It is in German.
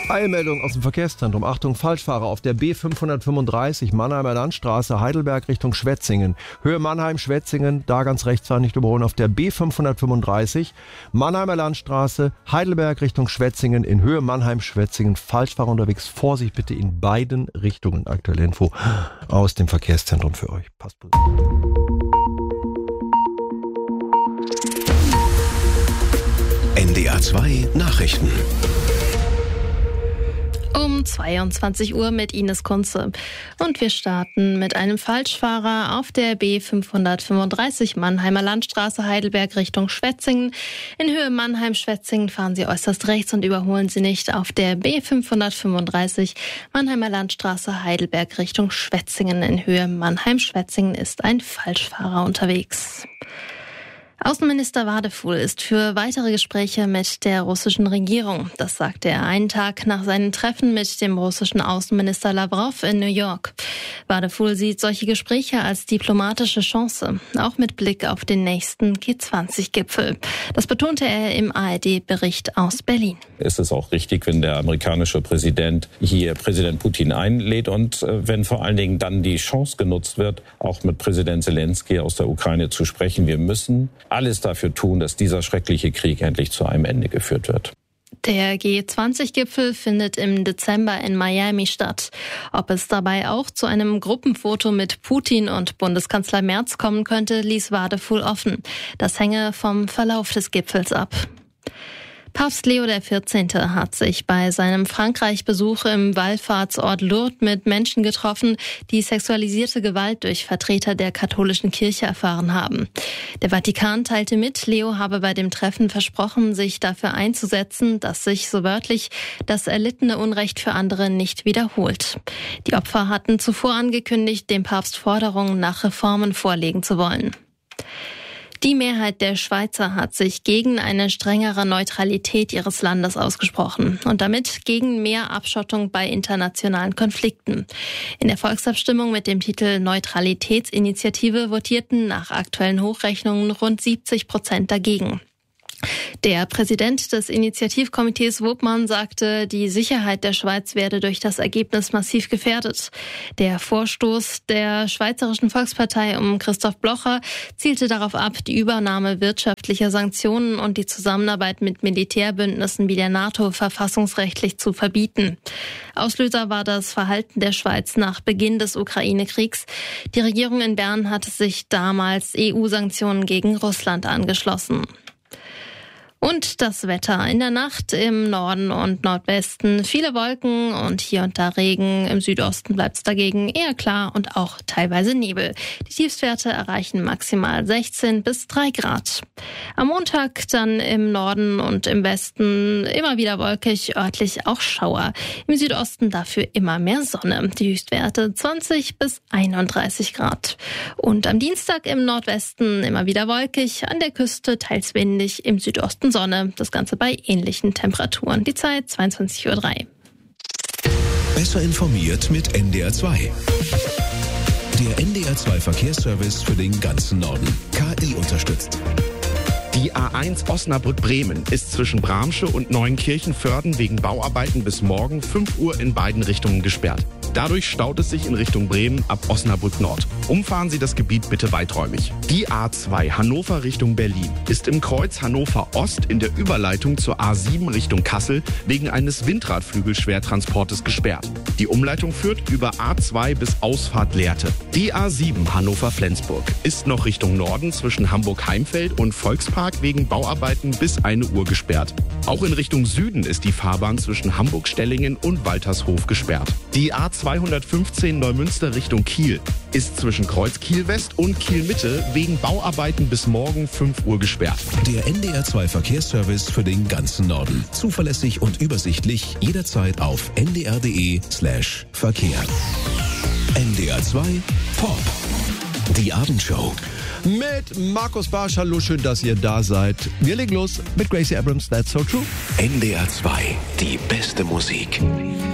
Eilmeldung aus dem Verkehrszentrum. Achtung, Falschfahrer auf der B535 Mannheimer Landstraße, Heidelberg Richtung Schwetzingen. Höhe Mannheim-Schwetzingen, da ganz rechts fahren, nicht überholen. Auf der B535 Mannheimer Landstraße, Heidelberg Richtung Schwetzingen, in Höhe Mannheim-Schwetzingen. Falschfahrer unterwegs. Vorsicht bitte in beiden Richtungen. Aktuelle Info aus dem Verkehrszentrum für euch. Passt gut. NDR 2 Nachrichten. Um 22 Uhr mit Ines Kunze. Und wir starten mit einem Falschfahrer auf der B535 Mannheimer Landstraße Heidelberg Richtung Schwetzingen. In Höhe Mannheim-Schwetzingen fahren Sie äußerst rechts und überholen Sie nicht. Auf der B535 Mannheimer Landstraße Heidelberg Richtung Schwetzingen. In Höhe Mannheim-Schwetzingen ist ein Falschfahrer unterwegs. Außenminister Wadefuhl ist für weitere Gespräche mit der russischen Regierung. Das sagte er einen Tag nach seinem Treffen mit dem russischen Außenminister Lavrov in New York. Wadefuhl sieht solche Gespräche als diplomatische Chance, auch mit Blick auf den nächsten G20-Gipfel. Das betonte er im ARD-Bericht aus Berlin. Es ist auch richtig, wenn der amerikanische Präsident hier Präsident Putin einlädt und wenn vor allen Dingen dann die Chance genutzt wird, auch mit Präsident Zelensky aus der Ukraine zu sprechen. Wir müssen alles dafür tun, dass dieser schreckliche Krieg endlich zu einem Ende geführt wird. Der G20-Gipfel findet im Dezember in Miami statt. Ob es dabei auch zu einem Gruppenfoto mit Putin und Bundeskanzler Merz kommen könnte, ließ Wadefuhl offen. Das hänge vom Verlauf des Gipfels ab. Papst Leo XIV. Hat sich bei seinem Frankreich-Besuch im Wallfahrtsort Lourdes mit Menschen getroffen, die sexualisierte Gewalt durch Vertreter der katholischen Kirche erfahren haben. Der Vatikan teilte mit, Leo habe bei dem Treffen versprochen, sich dafür einzusetzen, dass sich, so wörtlich, das erlittene Unrecht für andere nicht wiederholt. Die Opfer hatten zuvor angekündigt, dem Papst Forderungen nach Reformen vorlegen zu wollen. Die Mehrheit der Schweizer hat sich gegen eine strengere Neutralität ihres Landes ausgesprochen und damit gegen mehr Abschottung bei internationalen Konflikten. In der Volksabstimmung mit dem Titel Neutralitätsinitiative votierten nach aktuellen Hochrechnungen rund 70% dagegen. Der Präsident des Initiativkomitees Wobmann sagte, die Sicherheit der Schweiz werde durch das Ergebnis massiv gefährdet. Der Vorstoß der Schweizerischen Volkspartei um Christoph Blocher zielte darauf ab, die Übernahme wirtschaftlicher Sanktionen und die Zusammenarbeit mit Militärbündnissen wie der NATO verfassungsrechtlich zu verbieten. Auslöser war das Verhalten der Schweiz nach Beginn des Ukraine-Kriegs. Die Regierung in Bern hatte sich damals EU-Sanktionen gegen Russland angeschlossen. Und das Wetter. In der Nacht im Norden und Nordwesten viele Wolken und hier und da Regen. Im Südosten bleibt es dagegen eher klar und auch teilweise Nebel. Die Tiefstwerte erreichen maximal 16 bis 3 Grad. Am Montag dann im Norden und im Westen immer wieder wolkig, örtlich auch Schauer. Im Südosten dafür immer mehr Sonne. Die Höchstwerte 20 bis 31 Grad. Und am Dienstag im Nordwesten immer wieder wolkig, an der Küste teils windig, im Südosten Sonne. Das Ganze bei ähnlichen Temperaturen. Die Zeit 22:03 Uhr. Besser informiert mit NDR 2. Der NDR 2 Verkehrsservice für den ganzen Norden. KI unterstützt. Die A1 Osnabrück-Bremen ist zwischen Bramsche und Neuenkirchen-Vörden wegen Bauarbeiten bis morgen 5 Uhr in beiden Richtungen gesperrt. Dadurch staut es sich in Richtung Bremen ab Osnabrück Nord. Umfahren Sie das Gebiet bitte weiträumig. Die A2 Hannover Richtung Berlin ist im Kreuz Hannover Ost in der Überleitung zur A7 Richtung Kassel wegen eines Windradflügelschwertransportes gesperrt. Die Umleitung führt über A2 bis Ausfahrt Lehrte. Die A7 Hannover-Flensburg ist noch Richtung Norden zwischen Hamburg-Heimfeld und Volkspark wegen Bauarbeiten bis 1 Uhr gesperrt. Auch in Richtung Süden ist die Fahrbahn zwischen Hamburg-Stellingen und Waltershof gesperrt. Die A215 Neumünster Richtung Kiel ist zwischen Kreuz Kiel West und Kiel Mitte wegen Bauarbeiten bis morgen 5 Uhr gesperrt. Der NDR 2 Verkehrsservice für den ganzen Norden. Zuverlässig und übersichtlich jederzeit auf ndr.de/Verkehr. NDR 2 Pop. Die Abendshow. Mit Markus Barsch. Hallo, schön, dass ihr da seid. Wir legen los mit Gracie Abrams, That's So True. NDR 2, die beste Musik.